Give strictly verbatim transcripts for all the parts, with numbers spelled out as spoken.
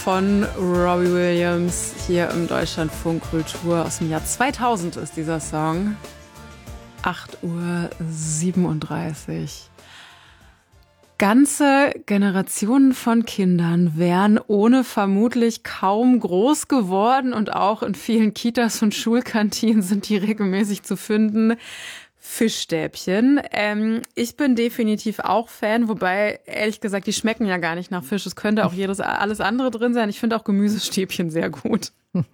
von Robbie Williams hier im Deutschlandfunk Kultur. Aus dem Jahr zweitausend ist dieser Song. acht Uhr siebenunddreißig. Ganze Generationen von Kindern wären ohne vermutlich kaum groß geworden und auch in vielen Kitas und Schulkantinen sind die regelmäßig zu finden. Fischstäbchen. Ähm, ich bin definitiv auch Fan, wobei, ehrlich gesagt, die schmecken ja gar nicht nach Fisch. Es könnte auch jedes, alles andere drin sein. Ich finde auch Gemüsestäbchen sehr gut.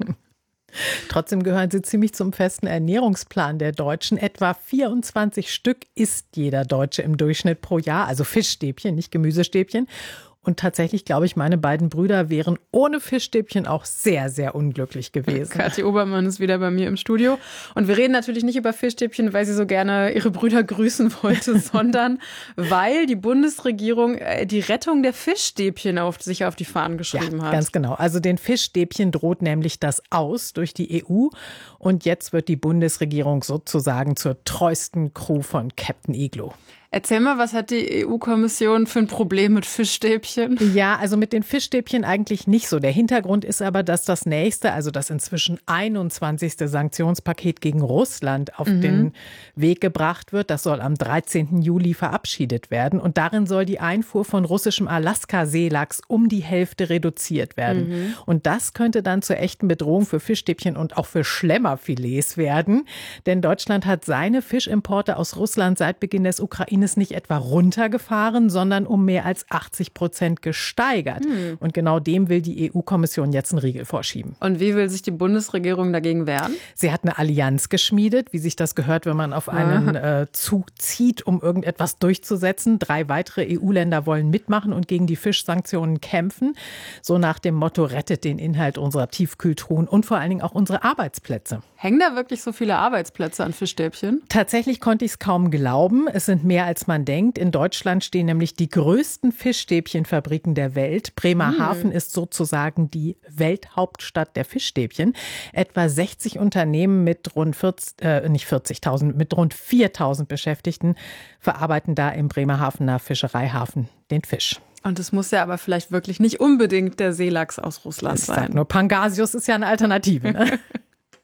Trotzdem gehören sie ziemlich zum festen Ernährungsplan der Deutschen. Etwa vierundzwanzig Stück isst jeder Deutsche im Durchschnitt pro Jahr. Also Fischstäbchen, nicht Gemüsestäbchen. Und tatsächlich, glaube ich, meine beiden Brüder wären ohne Fischstäbchen auch sehr, sehr unglücklich gewesen. Kathi Obermann ist wieder bei mir im Studio. Und wir reden natürlich nicht über Fischstäbchen, weil sie so gerne ihre Brüder grüßen wollte, sondern weil die Bundesregierung die Rettung der Fischstäbchen auf sich auf die Fahnen geschrieben ja, hat. Ganz genau. Also den Fischstäbchen droht nämlich das Aus durch die E U. Und jetzt wird die Bundesregierung sozusagen zur treuesten Crew von Captain Iglo. Erzähl mal, was hat die E U-Kommission für ein Problem mit Fischstäbchen? Ja, also mit den Fischstäbchen eigentlich nicht so. Der Hintergrund ist aber, dass das nächste, also das inzwischen einundzwanzigste Sanktionspaket gegen Russland auf mhm. den Weg gebracht wird. Das soll am dreizehnten Juli verabschiedet werden. Und darin soll die Einfuhr von russischem Alaska-Seelachs um die Hälfte reduziert werden. Mhm. Und das könnte dann zur echten Bedrohung für Fischstäbchen und auch für Schlemmerfilets werden. Denn Deutschland hat seine Fischimporte aus Russland seit Beginn des Ukraine ist nicht etwa runtergefahren, sondern um mehr als achtzig Prozent gesteigert. Hm. Und genau dem will die E U-Kommission jetzt einen Riegel vorschieben. Und wie will sich die Bundesregierung dagegen wehren? Sie hat eine Allianz geschmiedet, wie sich das gehört, wenn man auf einen äh, Zug zieht, um irgendetwas durchzusetzen. Drei weitere E U-Länder wollen mitmachen und gegen die Fischsanktionen kämpfen. So nach dem Motto, rettet den Inhalt unserer Tiefkühltruhen und vor allen Dingen auch unsere Arbeitsplätze. Hängen da wirklich so viele Arbeitsplätze an Fischstäbchen? Tatsächlich konnte ich es kaum glauben. Es sind mehr als man denkt. In Deutschland stehen nämlich die größten Fischstäbchenfabriken der Welt. Bremerhaven hm. ist sozusagen die Welthauptstadt der Fischstäbchen. Etwa sechzig Unternehmen mit rund vierzig, äh, nicht vierzigtausend, mit rund viertausend Beschäftigten verarbeiten da im Bremerhavener Fischereihafen den Fisch. Und es muss ja aber vielleicht wirklich nicht unbedingt der Seelachs aus Russland ich sein. Sag nur, Pangasius ist ja eine Alternative. Ne?